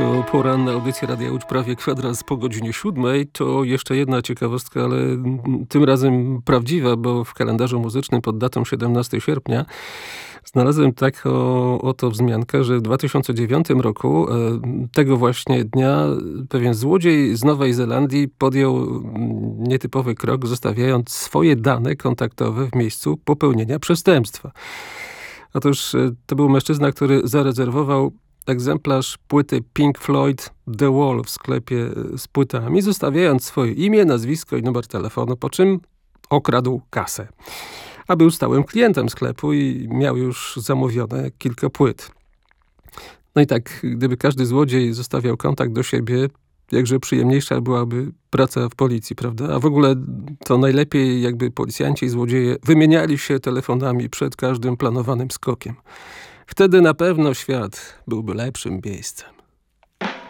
to poranna audycja Radia Łódź, prawie kwadrans po godzinie 7. To jeszcze jedna ciekawostka, ale tym razem prawdziwa, bo w kalendarzu muzycznym pod datą 17 sierpnia znalazłem taką oto wzmiankę, że w 2009 roku tego właśnie dnia pewien złodziej z Nowej Zelandii podjął nietypowy krok, zostawiając swoje dane kontaktowe w miejscu popełnienia przestępstwa. Otóż to był mężczyzna, który zarezerwował egzemplarz płyty Pink Floyd The Wall w sklepie z płytami, zostawiając swoje imię, nazwisko i numer telefonu, po czym okradł kasę. A był stałym klientem sklepu i miał już zamówione kilka płyt. No i tak, gdyby każdy złodziej zostawiał kontakt do siebie, jakże przyjemniejsza byłaby praca w policji, prawda? A w ogóle to najlepiej, jakby policjanci i złodzieje wymieniali się telefonami przed każdym planowanym skokiem. Wtedy na pewno świat byłby lepszym miejscem.